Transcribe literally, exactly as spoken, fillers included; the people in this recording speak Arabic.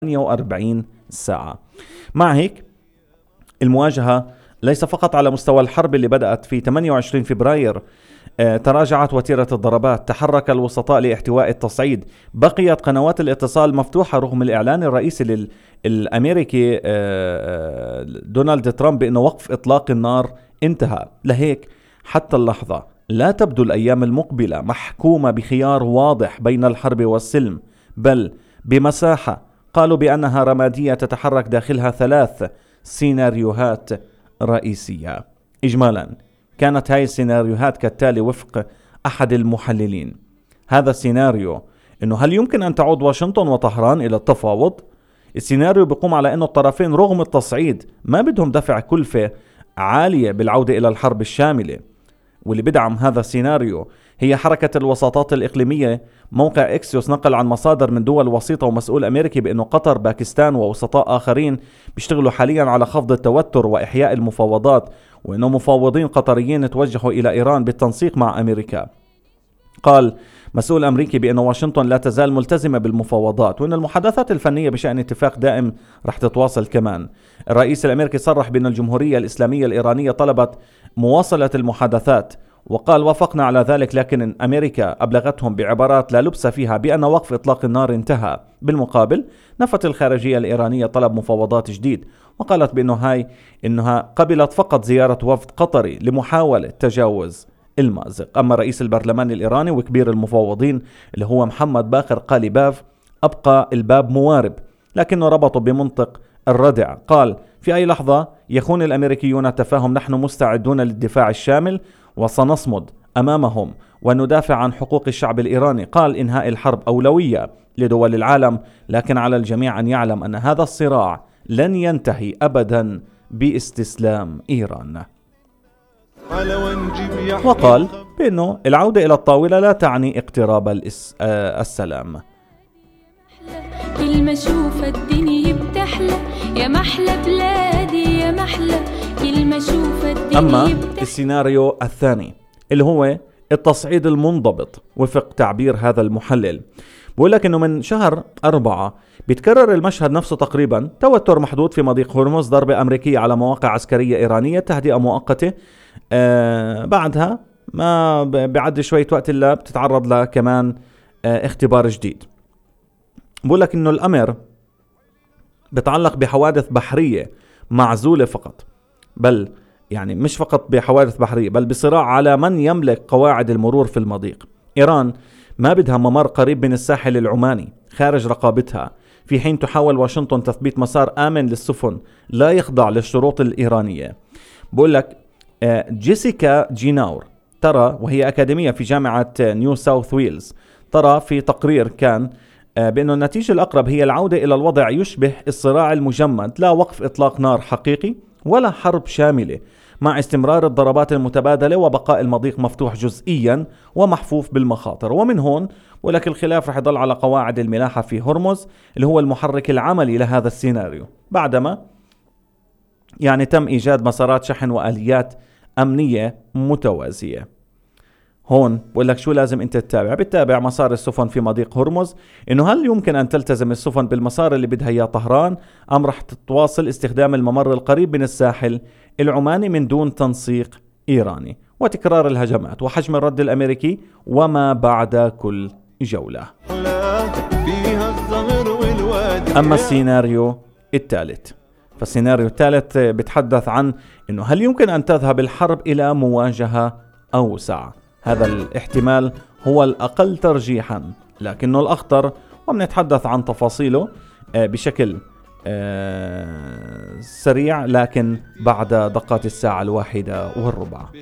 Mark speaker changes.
Speaker 1: ثمانية وأربعين ساعة. مع هيك المواجهة ليس فقط على مستوى الحرب اللي بدأت في ثمانية وعشرين فبراير، آه، تراجعت وتيرة الضربات، تحرك الوسطاء لاحتواء التصعيد، بقيت قنوات الاتصال مفتوحة رغم الإعلان الرئيسي الأمريكي آه، دونالد ترامب بأنه وقف إطلاق النار انتهى. لهيك حتى اللحظة لا تبدو الأيام المقبلة محكومة بخيار واضح بين الحرب والسلم، بل بمساحة قالوا بأنها رمادية تتحرك داخلها ثلاث سيناريوهات رئيسية. إجمالا كانت هاي السيناريوهات كالتالي وفق أحد المحللين. هذا السيناريو إنه هل يمكن أن تعود واشنطن وطهران إلى التفاوض؟ السيناريو بيقوم على أنه الطرفين رغم التصعيد ما بدهم دفع كلفة عالية بالعودة إلى الحرب الشاملة، واللي بدعم هذا السيناريو هي حركة الوساطات الإقليمية. موقع إكسيوس نقل عن مصادر من دول وسيطة ومسؤول أمريكي بأنه قطر، باكستان ووسطاء آخرين بيشتغلوا حاليا على خفض التوتر وإحياء المفاوضات، وأنه مفاوضين قطريين توجهوا إلى إيران بالتنسيق مع أمريكا. قال مسؤول أمريكي بأن واشنطن لا تزال ملتزمة بالمفاوضات، وأن المحادثات الفنية بشأن اتفاق دائم رح تتواصل كمان. الرئيس الأمريكي صرح بأن الجمهورية الإسلامية الإيرانية طلبت مواصلة المحادثات، وقال وافقنا على ذلك، لكن أمريكا أبلغتهم بعبارات لا لبس فيها بأن وقف إطلاق النار انتهى. بالمقابل نفت الخارجية الإيرانية طلب مفاوضات جديد، وقالت بأنه هاي إنها قبلت فقط زيارة وفد قطري لمحاولة تجاوز المأزق. أما رئيس البرلمان الإيراني وكبير المفاوضين اللي هو محمد باقر قاليباف أبقى الباب موارب، لكنه ربطه بمنطق الردع. قال في أي لحظة يخون الأمريكيون التفاهم، نحن مستعدون للدفاع الشامل وسنصمد أمامهم وندافع عن حقوق الشعب الإيراني. قال إنهاء الحرب أولوية لدول العالم، لكن على الجميع أن يعلم أن هذا الصراع لن ينتهي أبدا باستسلام إيران. وقال بأنه العودة إلى الطاولة لا تعني اقتراب الإس... آه السلام.
Speaker 2: كل ما اشوف الدنيا بتحلى يا محلى بلادي يا محلى، كل ما اشوف الدنيا.
Speaker 1: أما السيناريو الثاني اللي هو التصعيد المنضبط وفق تعبير هذا المحلل، بقول لك إنه من شهر أربعة بيتكرر المشهد نفسه تقريبا، توتر محدود في مضيق هرمز، ضربة أمريكية على مواقع عسكرية إيرانية، تهدئة مؤقتة. آه بعدها ما بعد شوية وقت إلا بتتعرض له كمان آه اختبار جديد. بقول لك إنه الأمر بتعلق بحوادث بحرية معزولة فقط، بل يعني مش فقط بحوادث بحرية، بل بصراع على من يملك قواعد المرور في المضيق. إيران ما بدها ممر قريب من الساحل العماني خارج رقابتها، في حين تحاول واشنطن تثبيت مسار آمن للسفن لا يخضع للشروط الإيرانية. بقول لك جيسيكا جيناور ترى، وهي أكاديمية في جامعة نيو ساوث ويلز، ترى في تقرير كان بأنه النتيجة الأقرب هي العودة إلى الوضع يشبه الصراع المجمد، لا وقف إطلاق نار حقيقي ولا حرب شاملة، مع استمرار الضربات المتبادلة وبقاء المضيق مفتوح جزئيا ومحفوف بالمخاطر. ومن هون ولكن الخلاف رح يضل على قواعد الملاحة في هرمز اللي هو المحرك العملي لهذا السيناريو، بعدما يعني تم إيجاد مسارات شحن وآليات أمنية متوازية. هون بقول لك شو لازم انت تتابع، بتتابع مسار السفن في مضيق هرمز، انه هل يمكن ان تلتزم السفن بالمسار اللي بدها اياه طهران، ام رح تتواصل استخدام الممر القريب من الساحل العماني من دون تنسيق ايراني، وتكرار الهجمات وحجم الرد الامريكي وما بعد كل جولة. اما السيناريو الثالث، فالسيناريو الثالث بتحدث عن انه هل يمكن ان تذهب الحرب الى مواجهة اوسع. هذا الاحتمال هو الأقل ترجيحا لكنه الأخطر، وبنتحدث عن تفاصيله بشكل سريع لكن بعد دقات الساعة الواحدة والربع.